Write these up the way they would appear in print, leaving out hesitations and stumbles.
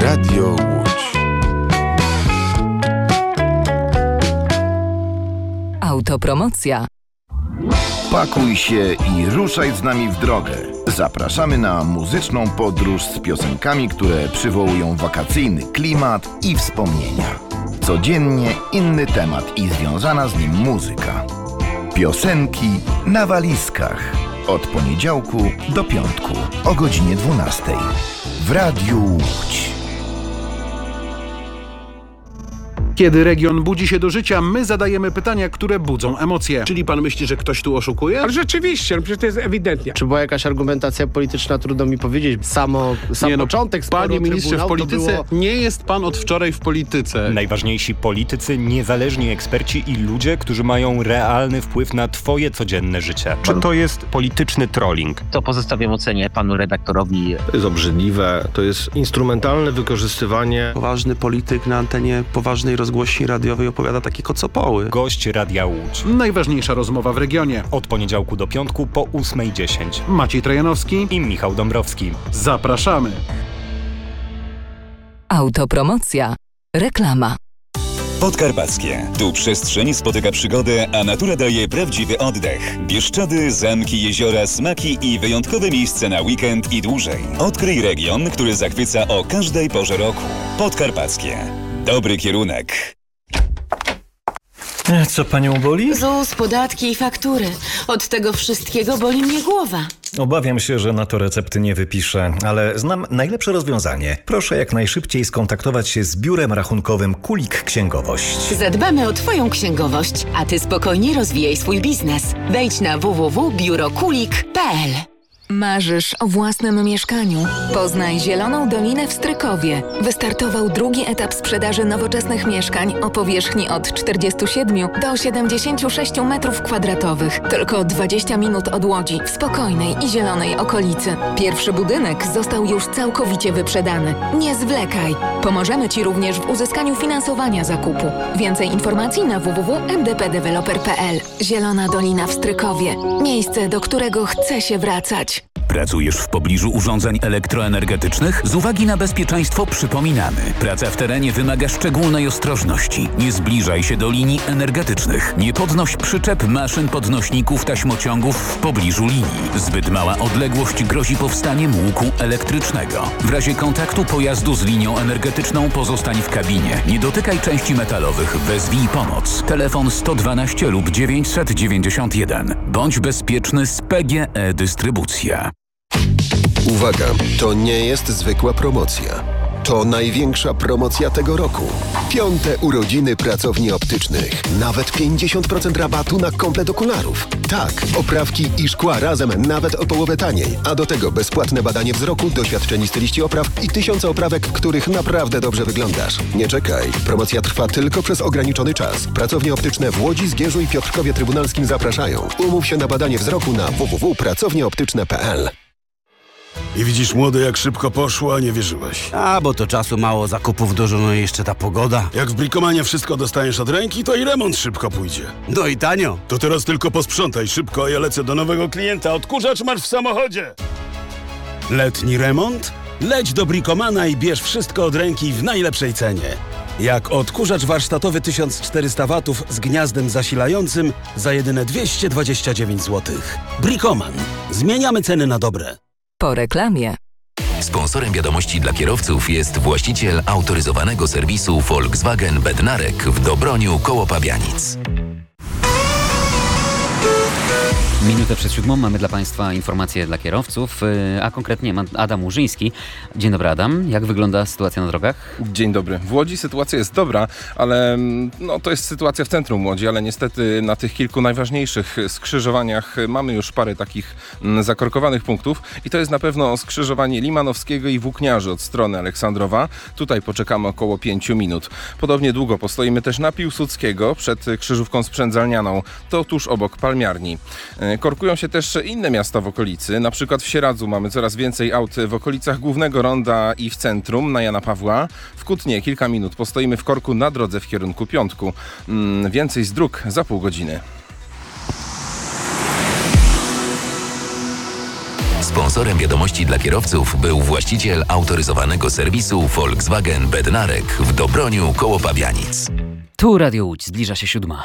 Radio Łódź. Autopromocja. Pakuj się i ruszaj z nami w drogę. Zapraszamy na muzyczną podróż z piosenkami, które przywołują wakacyjny klimat i wspomnienia. Codziennie inny temat i związana z nim muzyka. Piosenki na walizkach. Od poniedziałku do piątku o godzinie 12 w Radiu Łódź. Kiedy region budzi się do życia, my zadajemy pytania, które budzą emocje. Czyli pan myśli, że ktoś tu oszukuje? Ale rzeczywiście, przecież to jest ewidentnie. Czy była jakaś argumentacja polityczna, trudno mi powiedzieć. Sam początek sporu Panie ministrze, w polityce było... nie jest pan od wczoraj w polityce. Najważniejsi politycy, niezależni eksperci i ludzie, którzy mają realny wpływ na twoje codzienne życie. Czy to jest polityczny trolling? To pozostawiam ocenie panu redaktorowi. To jest obrzydliwe, to jest instrumentalne wykorzystywanie. Poważny polityk na antenie poważnej rozgłośni radiowej opowiada takie kocopoły. Gość Radia Łódź. Najważniejsza rozmowa w regionie. Od poniedziałku do piątku po 8:10. Maciej Trojanowski I Michał Dąbrowski. Zapraszamy. Autopromocja. Reklama. Podkarpackie. Tu przestrzeń spotyka przygodę, a natura daje prawdziwy oddech. Bieszczady, zamki, jeziora, smaki i wyjątkowe miejsce na weekend i dłużej. Odkryj region, który zachwyca o każdej porze roku. Podkarpackie. Dobry kierunek. Co panią boli? ZUS, podatki i faktury. Od tego wszystkiego boli mnie głowa. Obawiam się, że na to recepty nie wypiszę, ale znam najlepsze rozwiązanie. Proszę jak najszybciej skontaktować się z biurem rachunkowym Kulik Księgowość. Zadbamy o twoją księgowość, a ty spokojnie rozwijaj swój biznes. Wejdź na www.biurokulik.pl. Marzysz o własnym mieszkaniu? Poznaj Zieloną Dolinę w Strykowie. Wystartował drugi etap sprzedaży nowoczesnych mieszkań o powierzchni od 47 do 76 m2. Tylko 20 minut od Łodzi, w spokojnej i zielonej okolicy. Pierwszy budynek został już całkowicie wyprzedany. Nie zwlekaj. Pomożemy Ci również w uzyskaniu finansowania zakupu. Więcej informacji na www.mdpdeveloper.pl. Zielona Dolina w Strykowie. Miejsce, do którego chce się wracać. Pracujesz w pobliżu urządzeń elektroenergetycznych? Z uwagi na bezpieczeństwo przypominamy. Praca w terenie wymaga szczególnej ostrożności. Nie zbliżaj się do linii energetycznych. Nie podnoś przyczep, maszyn, podnośników, taśmociągów w pobliżu linii. Zbyt mała odległość grozi powstaniem łuku elektrycznego. W razie kontaktu pojazdu z linią energetyczną pozostań w kabinie. Nie dotykaj części metalowych. Wezwij pomoc. Telefon 112 lub 991. Bądź bezpieczny z PGE Dystrybucja. Uwaga, to nie jest zwykła promocja. To największa promocja tego roku. 5. urodziny pracowni optycznych. Nawet 50% rabatu na komplet okularów. Tak, oprawki i szkła razem nawet o połowę taniej. A do tego bezpłatne badanie wzroku, doświadczeni styliści opraw i 1000 oprawek, w których naprawdę dobrze wyglądasz. Nie czekaj. Promocja trwa tylko przez ograniczony czas. Pracownie optyczne w Łodzi, Zgierzu i Piotrkowie Trybunalskim zapraszają. Umów się na badanie wzroku na www.pracownieoptyczne.pl. I widzisz, młody, jak szybko poszło, a nie wierzyłeś. A, bo to czasu mało, zakupów dużo, no i jeszcze ta pogoda. Jak w Brikomanie wszystko dostaniesz od ręki, to i remont szybko pójdzie. No i tanio. To teraz tylko posprzątaj szybko, a ja lecę do nowego klienta. Odkurzacz masz w samochodzie. Letni remont? Leć do Brikomana i bierz wszystko od ręki w najlepszej cenie. Jak odkurzacz warsztatowy 1400 W z gniazdem zasilającym za jedyne 229 zł. Brikoman. Zmieniamy ceny na dobre. Po reklamie. Sponsorem wiadomości dla kierowców jest właściciel autoryzowanego serwisu Volkswagen Bednarek w Dobroniu koło Pabianic. Minutę przed 7 mamy dla Państwa informacje dla kierowców, a konkretnie Adam Łużyński. Dzień dobry, Adam. Jak wygląda sytuacja na drogach? Dzień dobry. W Łodzi sytuacja jest dobra, ale to jest sytuacja w centrum Łodzi, ale niestety na tych kilku najważniejszych skrzyżowaniach mamy już parę takich zakorkowanych punktów i to jest na pewno skrzyżowanie Limanowskiego i Włókniarzy od strony Aleksandrowa. Tutaj poczekamy około 5 minut. Podobnie długo postoimy też na Piłsudskiego przed krzyżówką sprzędzalnianą. To tuż obok Palmiarni. Korkują się też inne miasta w okolicy, na przykład w Sieradzu mamy coraz więcej aut w okolicach Głównego Ronda i w centrum na Jana Pawła. W Kutnie kilka minut postoimy w korku na drodze w kierunku Piątku. Więcej z dróg za pół godziny. Sponsor Sponsorem wiadomości dla kierowców był właściciel autoryzowanego serwisu Volkswagen Bednarek w Dobroniu koło Pabianic. Tu Radio Łódź, zbliża się 7.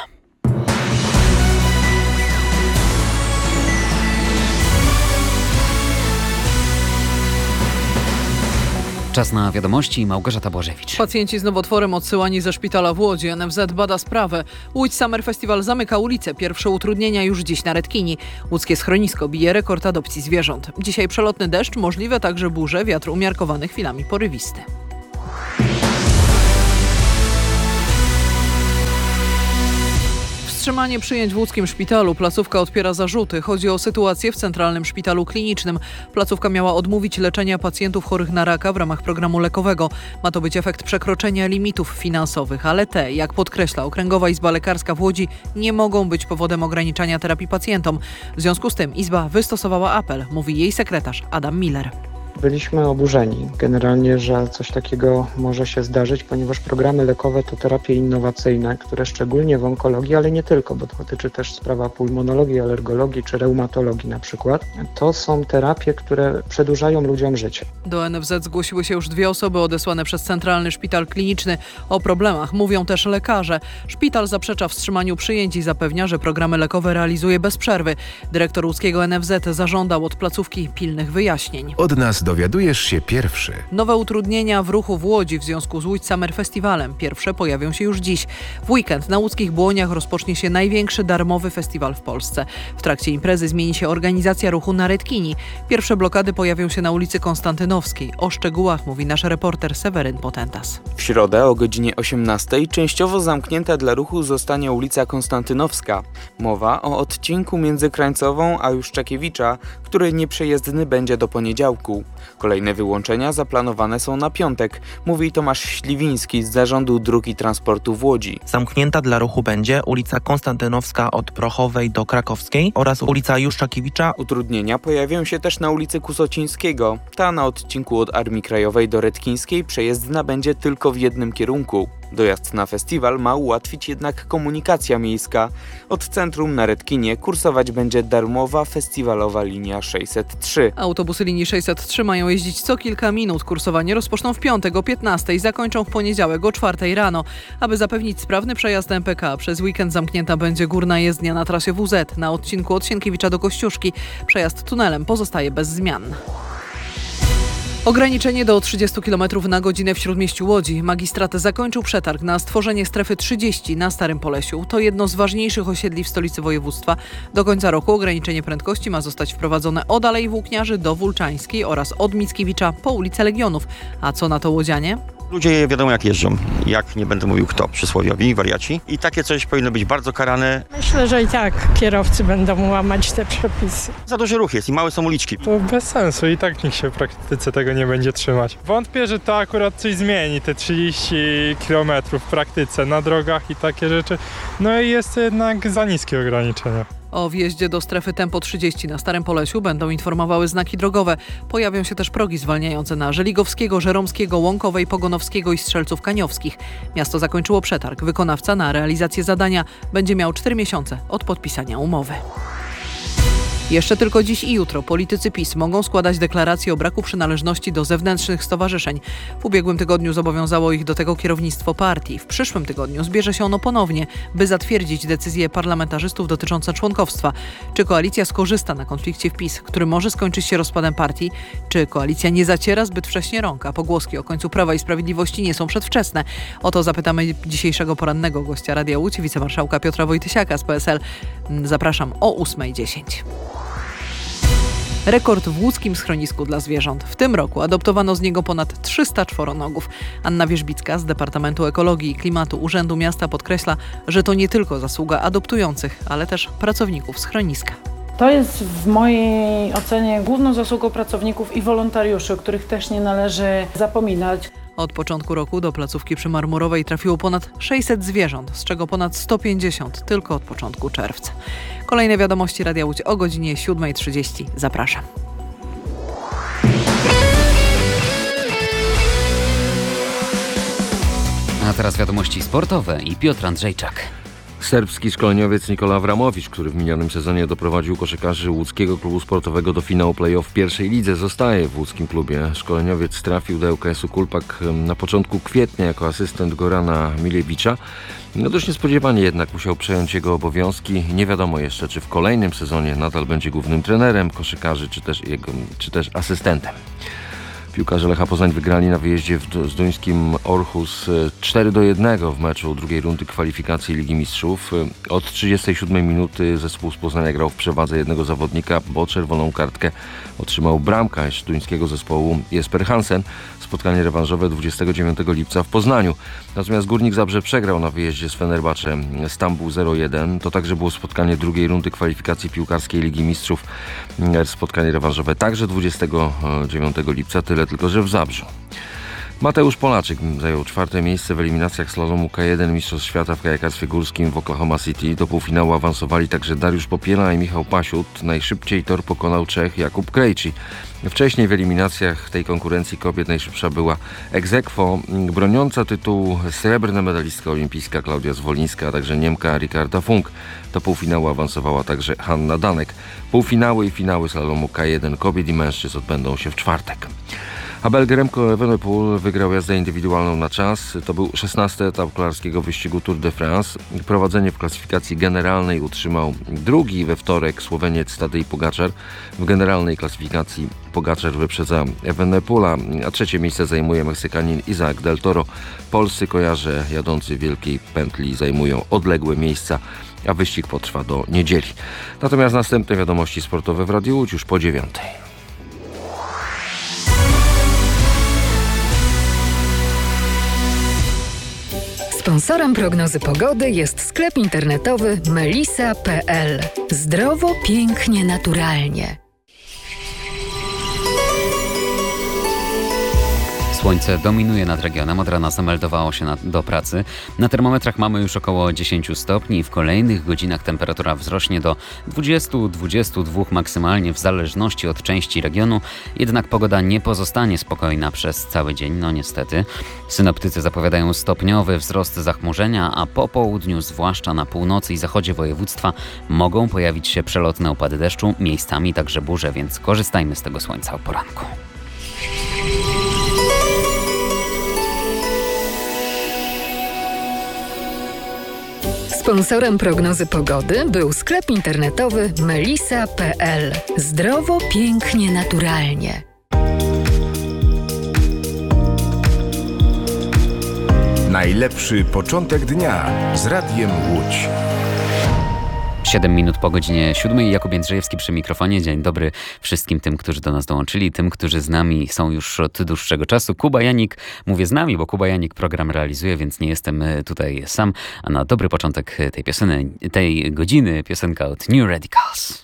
Czas na wiadomości. Małgorzata Błażewicz. Pacjenci z nowotworem odsyłani ze szpitala w Łodzi. NFZ bada sprawę. Łódź Summer Festival zamyka ulicę. Pierwsze utrudnienia już dziś na Redkini. Łódzkie schronisko bije rekord adopcji zwierząt. Dzisiaj przelotny deszcz, możliwe także burze, wiatr umiarkowany, chwilami porywisty. Wstrzymanie przyjęć w łódzkim szpitalu. Placówka odpiera zarzuty. Chodzi o sytuację w Centralnym Szpitalu Klinicznym. Placówka miała odmówić leczenia pacjentów chorych na raka w ramach programu lekowego. Ma to być efekt przekroczenia limitów finansowych, ale te, jak podkreśla Okręgowa Izba Lekarska w Łodzi, nie mogą być powodem ograniczania terapii pacjentom. W związku z tym Izba wystosowała apel, mówi jej sekretarz Adam Miller. Byliśmy oburzeni generalnie, że coś takiego może się zdarzyć, ponieważ programy lekowe to terapie innowacyjne, które szczególnie w onkologii, ale nie tylko, bo to dotyczy też sprawa pulmonologii, alergologii czy reumatologii na przykład. To są terapie, które przedłużają ludziom życie. Do NFZ zgłosiły się już 2 osoby odesłane przez Centralny Szpital Kliniczny. O problemach mówią też lekarze. Szpital zaprzecza wstrzymaniu przyjęć i zapewnia, że programy lekowe realizuje bez przerwy. Dyrektor łódzkiego NFZ zażądał od placówki pilnych wyjaśnień. Od nas dowiadujesz się pierwszy. Nowe utrudnienia w ruchu w Łodzi w związku z Łódź Summer Festivalem. Pierwsze pojawią się już dziś. W weekend na łódzkich Błoniach rozpocznie się największy darmowy festiwal w Polsce. W trakcie imprezy zmieni się organizacja ruchu na Redkini. Pierwsze blokady pojawią się na ulicy Konstantynowskiej. O szczegółach mówi nasz reporter Seweryn Potentas. W środę o godzinie 18 częściowo zamknięta dla ruchu zostanie ulica Konstantynowska. Mowa o odcinku między Krańcową a Juszczakiewicza, który nieprzejezdny będzie do poniedziałku. Kolejne wyłączenia zaplanowane są na piątek, mówi Tomasz Śliwiński z Zarządu Dróg i Transportu w Łodzi. Zamknięta dla ruchu będzie ulica Konstantynowska od Prochowej do Krakowskiej oraz ulica Juszczakiewicza. Utrudnienia pojawią się też na ulicy Kusocińskiego. Ta na odcinku od Armii Krajowej do Redkińskiej przejezdna będzie tylko w jednym kierunku. Dojazd na festiwal ma ułatwić jednak komunikacja miejska. Od centrum na Redkinie kursować będzie darmowa festiwalowa linia 603. Autobusy linii 603 mają jeździć co kilka minut. Kursowanie rozpoczną w piątek o 15 i zakończą w poniedziałek o 4 rano. Aby zapewnić sprawny przejazd MPK, przez weekend zamknięta będzie górna jezdnia na trasie WZ. Na odcinku od Sienkiewicza do Kościuszki przejazd tunelem pozostaje bez zmian. Ograniczenie do 30 km na godzinę w Śródmieściu Łodzi. Magistrat zakończył przetarg na stworzenie strefy 30 na Starym Polesiu. To jedno z ważniejszych osiedli w stolicy województwa. Do końca roku ograniczenie prędkości ma zostać wprowadzone od Alei Włókniarzy do Wólczańskiej oraz od Mickiewicza po ulicę Legionów. A co na to łodzianie? Ludzie wiadomo jak jeżdżą, jak nie będę mówił kto, przysłowiowi, wariaci. I takie coś powinno być bardzo karane. Myślę, że i tak kierowcy będą łamać te przepisy. Za duży ruch jest i małe są uliczki. To bez sensu i tak nikt się w praktyce tego nie będzie trzymać. Wątpię, że to akurat coś zmieni, te 30 km w praktyce na drogach i takie rzeczy. No i jest to jednak za niskie ograniczenia. O wjeździe do strefy tempo 30 na Starym Polesiu będą informowały znaki drogowe. Pojawią się też progi zwalniające na Żeligowskiego, Żeromskiego, Łąkowej, Pogonowskiego i Strzelców Kaniowskich. Miasto zakończyło przetarg. Wykonawca na realizację zadania będzie miał 4 miesiące od podpisania umowy. Jeszcze tylko dziś i jutro politycy PiS mogą składać deklaracje o braku przynależności do zewnętrznych stowarzyszeń. W ubiegłym tygodniu zobowiązało ich do tego kierownictwo partii. W przyszłym tygodniu zbierze się ono ponownie, by zatwierdzić decyzje parlamentarzystów dotyczące członkowstwa. Czy koalicja skorzysta na konflikcie w PiS, który może skończyć się rozpadem partii? Czy koalicja nie zaciera zbyt wcześnie rąk, a pogłoski o końcu Prawa i Sprawiedliwości nie są przedwczesne? O to zapytamy dzisiejszego porannego gościa Radia Łódź, wicemarszałka Piotra Wojtysiaka z PSL. Zapraszam o 8:10. Rekord w łódzkim schronisku dla zwierząt. W tym roku adoptowano z niego ponad 300 czworonogów. Anna Wierzbicka z Departamentu Ekologii i Klimatu Urzędu Miasta podkreśla, że to nie tylko zasługa adoptujących, ale też pracowników schroniska. To jest w mojej ocenie główną zasługą pracowników i wolontariuszy, o których też nie należy zapominać. Od początku roku do placówki przy Marmurowej trafiło ponad 600 zwierząt, z czego ponad 150 tylko od początku czerwca. Kolejne wiadomości Radia Łódź o godzinie 7:30. Zapraszam. A teraz wiadomości sportowe i Piotr Andrzejczak. Serbski szkoleniowiec Nikola Avramowicz, który w minionym sezonie doprowadził koszykarzy łódzkiego klubu sportowego do finału play-off w pierwszej lidze, zostaje w łódzkim klubie. Szkoleniowiec trafił do ŁKS-u Kulpak na początku kwietnia jako asystent Gorana Milewicza. Dość niespodziewanie jednak musiał przejąć jego obowiązki. Nie wiadomo jeszcze, czy w kolejnym sezonie nadal będzie głównym trenerem koszykarzy, czy też asystentem. Piłkarze Lecha Poznań wygrali na wyjeździe z duńskim Aarhus 4-1 w meczu drugiej rundy kwalifikacji Ligi Mistrzów. Od 37 minuty zespół z Poznania grał w przewadze jednego zawodnika, bo czerwoną kartkę otrzymał bramkarz duńskiego zespołu Jesper Hansen. Spotkanie rewanżowe 29 lipca w Poznaniu. Natomiast Górnik Zabrze przegrał na wyjeździe z Fenerbahce Stambuł 0-1. To także było spotkanie drugiej rundy kwalifikacji piłkarskiej Ligi Mistrzów. Spotkanie rewanżowe także 29 lipca, tyle tylko, że w Zabrzu. Mateusz Polaczyk zajął 4. miejsce w eliminacjach slalomu K1 Mistrzostw Świata w kajakarstwie górskim w Oklahoma City. Do półfinału awansowali także Dariusz Popiela i Michał Pasiut. Najszybciej tor pokonał Czech Jakub Krejci. Wcześniej w eliminacjach tej konkurencji kobiet najszybsza była ex aequo broniąca tytułu srebrna medalistka olimpijska Klaudia Zwolińska, a także Niemka Ricarda Funk. Do półfinału awansowała także Hanna Danek. Półfinały i finały slalomu K1 kobiet i mężczyzn odbędą się w czwartek. A Belg Remco Evenepoel wygrał jazdę indywidualną na czas. To był 16. etap kolarskiego wyścigu Tour de France. Prowadzenie w klasyfikacji generalnej utrzymał drugi we wtorek Słoweniec Tadej Pogačar. W generalnej klasyfikacji Pogačar wyprzedza Evenepoela, a trzecie miejsce zajmuje Meksykanin Isaac Del Toro. Polscy kojarze jadący wielkiej pętli zajmują odległe miejsca, a wyścig potrwa do niedzieli. Natomiast następne wiadomości sportowe w Radiu Łódź już po 9:00. Sponsorem prognozy pogody jest sklep internetowy melisa.pl. Zdrowo, pięknie, naturalnie. Słońce dominuje nad regionem, od rana zameldowało się do pracy. Na termometrach mamy już około 10 stopni i w kolejnych godzinach temperatura wzrośnie do 20-22 maksymalnie w zależności od części regionu. Jednak pogoda nie pozostanie spokojna przez cały dzień, no niestety. Synoptycy zapowiadają stopniowy wzrost zachmurzenia, a po południu, zwłaszcza na północy i zachodzie województwa, mogą pojawić się przelotne opady deszczu, miejscami także burze, więc korzystajmy z tego słońca o poranku. Sponsorem prognozy pogody był sklep internetowy melisa.pl. Zdrowo, pięknie, naturalnie. Najlepszy początek dnia z Radiem Łódź. 7 minut po godzinie 7. Jakub Jędrzejewski przy mikrofonie. Dzień dobry wszystkim tym, którzy do nas dołączyli, tym, którzy z nami są już od dłuższego czasu. Kuba Janik, mówię z nami, bo Kuba Janik program realizuje, więc nie jestem tutaj sam. A na dobry początek tej godziny piosenka od New Radicals.